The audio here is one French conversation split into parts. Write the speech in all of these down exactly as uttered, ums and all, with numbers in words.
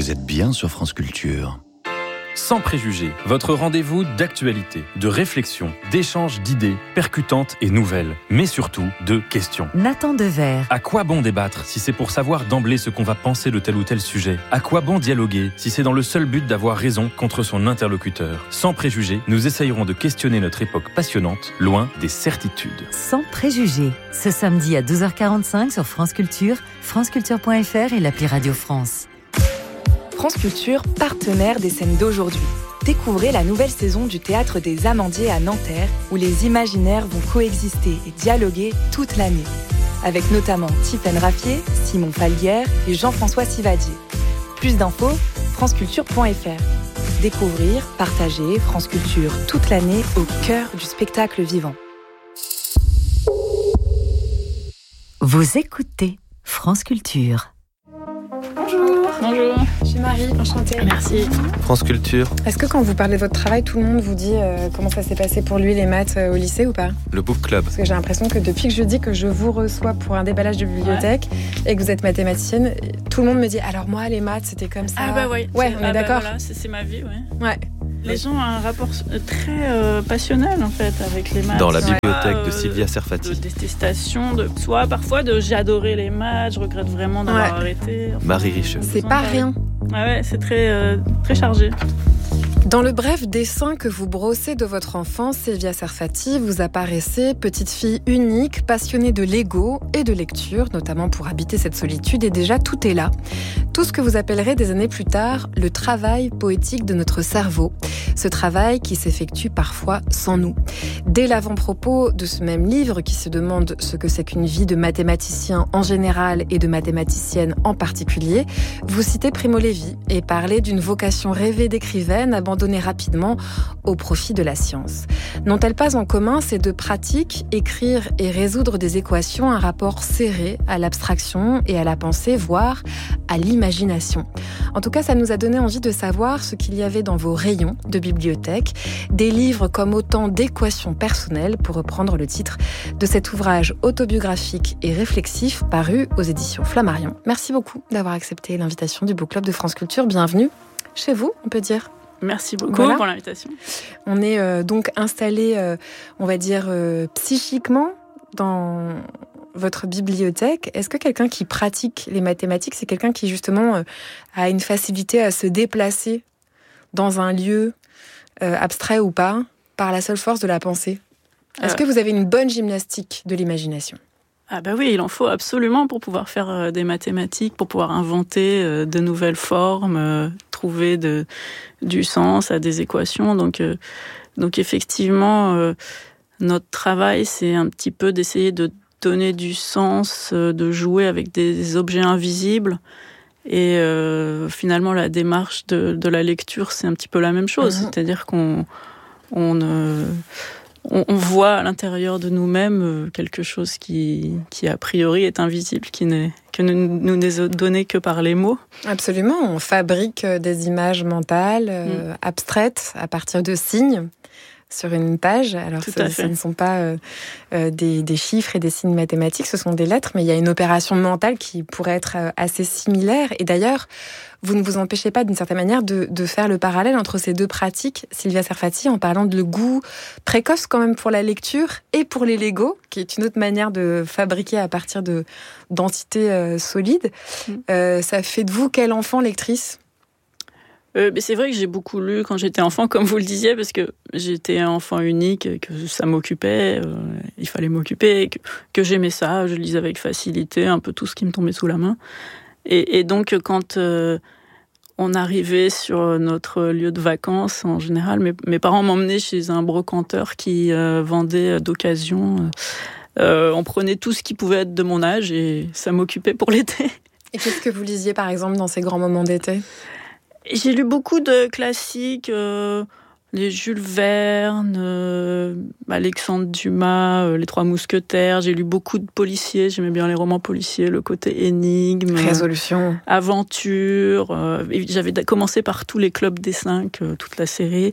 vous êtes bien sur France Culture. Sans préjugés, votre rendez-vous d'actualité, de réflexion, d'échange d'idées percutantes et nouvelles, mais surtout de questions. Nathan Dever. À quoi bon débattre si c'est pour savoir d'emblée ce qu'on va penser de tel ou tel sujet ? À quoi bon dialoguer si c'est dans le seul but d'avoir raison contre son interlocuteur ? Sans préjugés, nous essayerons de questionner notre époque passionnante, loin des certitudes. Sans préjugés, ce samedi à douze heures quarante-cinq sur France Culture, franceculture point f r et l'appli Radio France. France Culture, partenaire des scènes d'aujourd'hui. Découvrez la nouvelle saison du Théâtre des Amandiers à Nanterre, où les imaginaires vont coexister et dialoguer toute l'année. Avec notamment Tiffaine Raffier, Simon Falguière et Jean-François Sivadier. Plus d'infos, franceculture point f r. Découvrir, partager France Culture toute l'année au cœur du spectacle vivant. Vous écoutez France Culture. Bonjour. Bonjour. Je suis Marie, enchantée. Merci. France Culture. Est-ce que quand vous parlez de votre travail, tout le monde vous dit euh, comment ça s'est passé pour lui les maths euh, au lycée ou pas ? Le Book Club. Parce que j'ai l'impression que depuis que je dis que je vous reçois pour un déballage de bibliothèque ouais. et que vous êtes mathématicienne, tout le monde me dit alors moi les maths c'était comme ça. Ah bah oui. Ouais, on ah est d'accord. Bah voilà, c'est, c'est ma vie, ouais. Ouais. Les gens ont un rapport très euh, passionnel en fait avec les maths. Dans la bibliothèque ouais. de Sylvia Serfati. De détestation, de soit parfois de j'ai adoré les maths, je regrette vraiment d'avoir ouais. arrêté. Enfin, Marie Richeux. C'est pas rien. Ah ouais, c'est très euh, très chargé. Dans le bref dessin que vous brossez de votre enfance, Sylvia Serfati, vous apparaissez petite fille unique, passionnée de Lego et de lecture, notamment pour habiter cette solitude, et déjà tout est là. Tout ce que vous appellerez des années plus tard le travail poétique de notre cerveau. Ce travail qui s'effectue parfois sans nous. Dès l'avant-propos de ce même livre qui se demande ce que c'est qu'une vie de mathématicien en général et de mathématicienne en particulier, vous citez Primo Levi et parlez d'une vocation rêvée d'écrivaine abandonnée rapidement au profit de la science. N'ont-elles pas en commun ces deux pratiques, écrire et résoudre des équations, un rapport serré à l'abstraction et à la pensée, voire à l'imagination ? En tout cas, ça nous a donné envie de savoir ce qu'il y avait dans vos rayons de bibliothèque, des livres comme autant d'équations personnelles, pour reprendre le titre de cet ouvrage autobiographique et réflexif paru aux éditions Flammarion. Merci beaucoup d'avoir accepté l'invitation du Book Club de France Culture. Bienvenue chez vous, on peut dire. Merci beaucoup voilà. pour l'invitation. On est euh, donc installé, euh, on va dire, euh, psychiquement dans votre bibliothèque. Est-ce que quelqu'un qui pratique les mathématiques, c'est quelqu'un qui justement euh, a une facilité à se déplacer dans un lieu euh, abstrait ou pas, par la seule force de la pensée ? Est-ce euh... que vous avez une bonne gymnastique de l'imagination ? Ah bah oui, il en faut absolument pour pouvoir faire euh, des mathématiques, pour pouvoir inventer euh, de nouvelles formes, euh, trouver de, du sens à des équations. Donc, euh, donc effectivement, euh, notre travail, c'est un petit peu d'essayer de donner du sens, euh, de jouer avec des objets invisibles. Et euh, finalement, la démarche de, de la lecture, c'est un petit peu la même chose. Mmh. C'est-à-dire qu'on on, euh, on, on voit à l'intérieur de nous-mêmes quelque chose qui, qui a priori est invisible, qui n'est, que ne nous n'est donné que par les mots. Absolument, on fabrique des images mentales euh, mmh. abstraites à partir de signes sur une page. Alors ce, ce ne sont pas euh, euh, des, des chiffres et des signes mathématiques, ce sont des lettres, mais il y a une opération mentale qui pourrait être euh, assez similaire. Et d'ailleurs, vous ne vous empêchez pas d'une certaine manière de, de faire le parallèle entre ces deux pratiques, Sylvia Serfati, en parlant de le goût précoce quand même pour la lecture et pour les Lego, qui est une autre manière de fabriquer à partir de, d'entités euh, solides. Mmh. Euh, ça fait de vous quelle enfant lectrice ? Euh, mais c'est vrai que j'ai beaucoup lu quand j'étais enfant, comme vous le disiez, parce que j'étais un enfant unique, que ça m'occupait, euh, il fallait m'occuper, que, que j'aimais ça, je lisais avec facilité un peu tout ce qui me tombait sous la main. Et, et donc, quand euh, on arrivait sur notre lieu de vacances, en général, mes, mes parents m'emmenaient chez un brocanteur qui euh, vendait d'occasion. Euh, on prenait tout ce qui pouvait être de mon âge et ça m'occupait pour l'été. Et qu'est-ce que vous lisiez, par exemple, dans ces grands moments d'été ? J'ai lu beaucoup de classiques, euh, les Jules Verne, euh, Alexandre Dumas, euh, les Trois Mousquetaires. J'ai lu beaucoup de policiers, j'aimais bien les romans policiers, le côté énigme, résolution, euh, aventure. Euh, j'avais commencé par tous les clubs des cinq, euh, toute la série.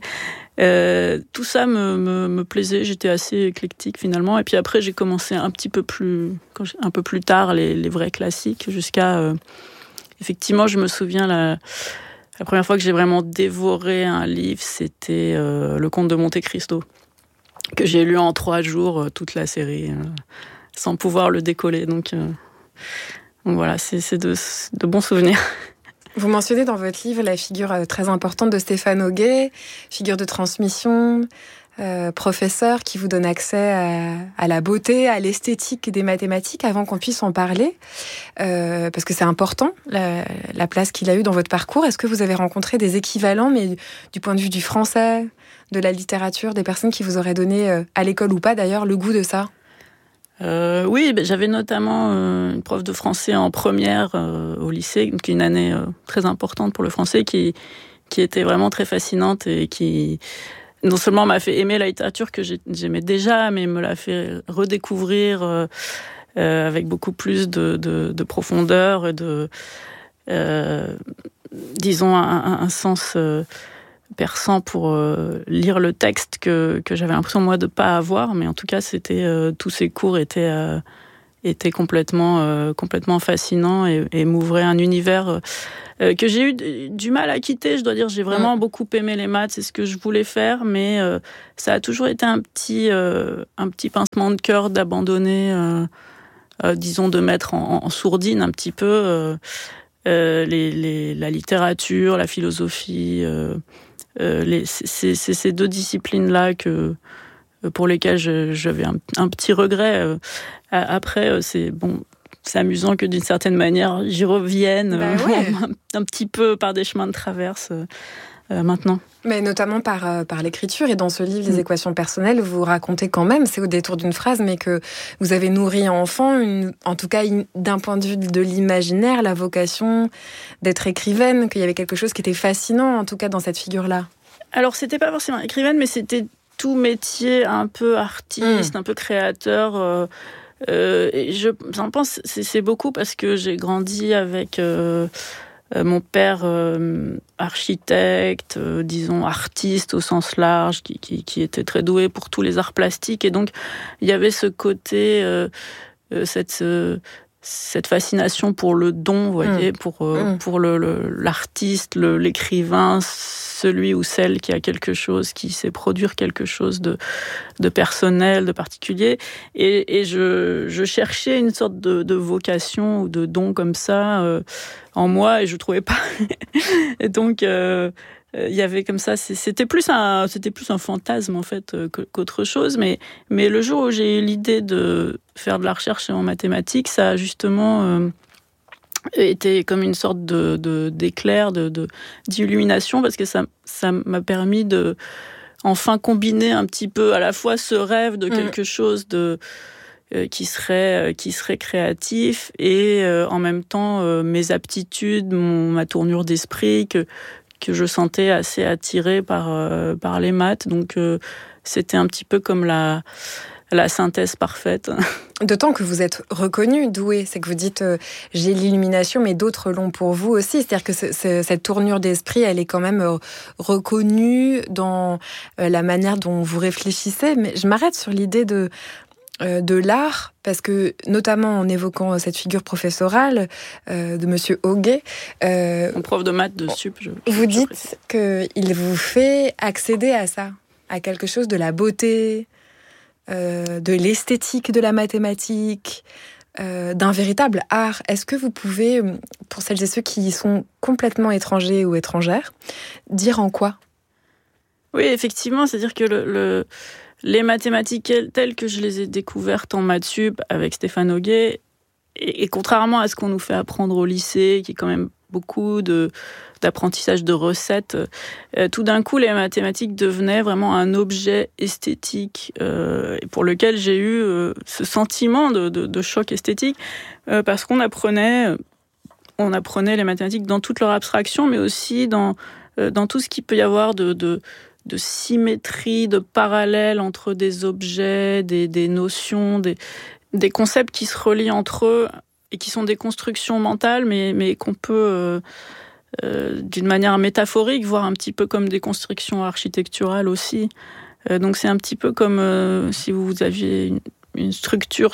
Euh, tout ça me, me, me plaisait, j'étais assez éclectique finalement. Et puis après, j'ai commencé un petit peu plus, un peu plus tard les, les vrais classiques, jusqu'à... Euh, effectivement, je me souviens la... La première fois que j'ai vraiment dévoré un livre, c'était euh, Le Comte de Monte Cristo, que j'ai lu en trois jours, euh, toute la série, euh, sans pouvoir le décoller. Donc, euh, donc voilà, c'est, c'est de, de bons souvenirs. Vous mentionnez dans votre livre la figure très importante de Stéphane Auguet, figure de transmission, euh, professeur qui vous donne accès à, à la beauté, à l'esthétique des mathématiques avant qu'on puisse en parler, euh, parce que c'est important, la, la place qu'il a eue dans votre parcours. Est-ce que vous avez rencontré des équivalents, mais du point de vue du français, de la littérature, des personnes qui vous auraient donné, euh, à l'école ou pas d'ailleurs, le goût de ça ? Euh, oui, ben, j'avais notamment euh, une prof de français en première euh, au lycée, qui est une année euh, très importante pour le français, qui qui était vraiment très fascinante et qui non seulement m'a fait aimer la littérature que j'aimais déjà, mais me l'a fait redécouvrir euh, euh, avec beaucoup plus de, de, de profondeur et de, euh, disons, un, un sens euh, perçant pour euh, lire le texte que, que j'avais l'impression, moi, de ne pas avoir. Mais en tout cas, c'était, euh, tous ces cours étaient, euh, étaient complètement, euh, complètement fascinants et, et m'ouvraient un univers euh, que j'ai eu d- du mal à quitter. Je dois dire, j'ai vraiment mmh. beaucoup aimé les maths, c'est ce que je voulais faire, mais euh, ça a toujours été un petit, euh, un petit pincement de cœur d'abandonner, euh, euh, disons, de mettre en, en sourdine un petit peu euh, euh, les, les, la littérature, la philosophie... Euh, Euh, les, c'est, c'est ces deux disciplines-là que, pour lesquelles je, j'avais un, un petit regret. Euh, après, c'est, bon, c'est amusant que d'une certaine manière, j'y revienne bah ouais. un, un petit peu par des chemins de traverse euh, maintenant. Mais notamment par, euh, par l'écriture. Et dans ce livre, Les mmh. équations personnelles, vous racontez quand même, c'est au détour d'une phrase, mais que vous avez nourri enfant, une, en tout cas une, d'un point de vue de l'imaginaire, la vocation d'être écrivaine, qu'il y avait quelque chose qui était fascinant, en tout cas dans cette figure-là. Alors, c'était pas forcément écrivaine, mais c'était tout métier un peu artiste, mmh. un peu créateur. Euh, euh, et je, j'en pense, c'est, c'est beaucoup parce que j'ai grandi avec... Euh, Euh, mon père, euh, architecte, euh, disons artiste au sens large, qui, qui, qui était très doué pour tous les arts plastiques. Et donc, il y avait ce côté, euh, euh, cette, euh, cette fascination pour le don, vous voyez, mmh. pour, euh, mmh. pour le, le, l'artiste, le, l'écrivain, celui ou celle qui a quelque chose, qui sait produire quelque chose de, de personnel, de particulier. Et, et je, je cherchais une sorte de, de vocation ou de don comme ça euh, en moi, et je trouvais pas. Et donc, euh, il y avait comme ça, c'était plus un, c'était plus un fantasme en fait qu'autre chose. Mais, mais le jour où j'ai eu l'idée de faire de la recherche en mathématiques, ça a justement euh, été comme une sorte de, de d'éclair, de, de d'illumination, parce que ça, ça m'a permis de enfin combiner un petit peu à la fois ce rêve de quelque mmh. chose de euh, qui serait euh, qui serait créatif et euh, en même temps euh, mes aptitudes, mon, ma tournure d'esprit que que je sentais assez attirée par euh, par les maths. Donc euh, c'était un petit peu comme la la synthèse parfaite. D'autant que vous êtes reconnu, doué, c'est que vous dites euh, j'ai l'illumination, mais d'autres l'ont pour vous aussi. C'est-à-dire que ce, ce, cette tournure d'esprit, elle est quand même euh, reconnue dans euh, la manière dont vous réfléchissez. Mais je m'arrête sur l'idée de euh, de l'art, parce que notamment en évoquant cette figure professorale euh, de Monsieur Auguet, euh, mon prof de maths de sup, je, vous je dites qu'il vous fait accéder à ça, à quelque chose de la beauté. Euh, de l'esthétique de la mathématique, euh, d'un véritable art. Est-ce que vous pouvez, pour celles et ceux qui y sont complètement étrangers ou étrangères, dire en quoi ? Oui, effectivement, c'est-à-dire que le, le, les mathématiques telles que je les ai découvertes en maths sup avec Stéphane Auguet, et, et contrairement à ce qu'on nous fait apprendre au lycée, qui est quand même beaucoup de, d'apprentissage de recettes, euh, tout d'un coup, les mathématiques devenaient vraiment un objet esthétique euh, pour lequel j'ai eu euh, ce sentiment de, de, de choc esthétique euh, parce qu'on apprenait, on apprenait les mathématiques dans toute leur abstraction, mais aussi dans, euh, dans tout ce qu'il peut y avoir de, de, de symétrie, de parallèle entre des objets, des, des notions, des, des concepts qui se relient entre eux et qui sont des constructions mentales, mais, mais qu'on peut, euh, euh, d'une manière métaphorique, voir un petit peu comme des constructions architecturales aussi. Euh, donc c'est un petit peu comme euh, si vous aviez une, une structure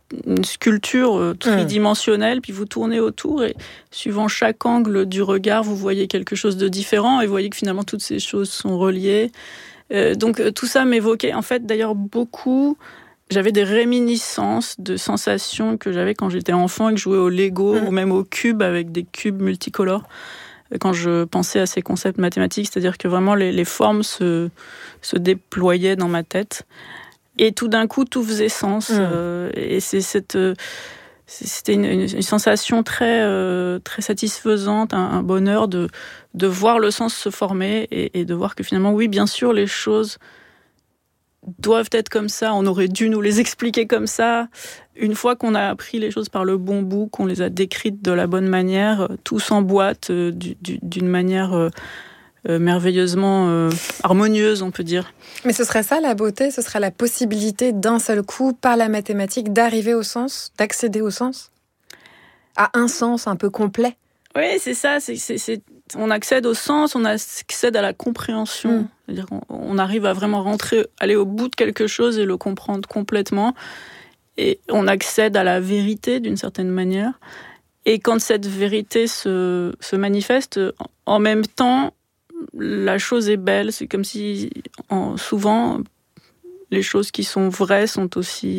une sculpture tridimensionnelle, puis vous tournez autour et suivant chaque angle du regard, vous voyez quelque chose de différent et vous voyez que finalement toutes ces choses sont reliées. Euh, donc tout ça m'évoquait en fait d'ailleurs beaucoup. J'avais des réminiscences de sensations que j'avais quand j'étais enfant et que je jouais au Lego mmh. ou même au cube avec des cubes multicolores. Quand je pensais à ces concepts mathématiques, c'est-à-dire que vraiment les, les formes se, se déployaient dans ma tête. Et tout d'un coup, tout faisait sens. Mmh. Euh, et c'est cette, c'était une, une, une sensation très, euh, très satisfaisante, un, un bonheur de, de voir le sens se former et, et de voir que finalement, oui, bien sûr, les choses doivent être comme ça. On aurait dû nous les expliquer comme ça. Une fois qu'on a appris les choses par le bon bout, qu'on les a décrites de la bonne manière, tout s'emboîte euh, du, du, d'une manière... Euh, Euh, merveilleusement euh, harmonieuse, on peut dire. Mais ce serait ça la beauté, ce serait la possibilité d'un seul coup, par la mathématique, d'arriver au sens, d'accéder au sens, à un sens un peu complet. Oui, c'est ça, c'est, c'est, c'est, on accède au sens, on accède à la compréhension. Mmh. C'est-à-dire qu'on on arrive à vraiment rentrer, aller au bout de quelque chose et le comprendre complètement. Et on accède à la vérité d'une certaine manière. Et quand cette vérité se, se manifeste, en même temps, la chose est belle, c'est comme si en, souvent les choses qui sont vraies sont aussi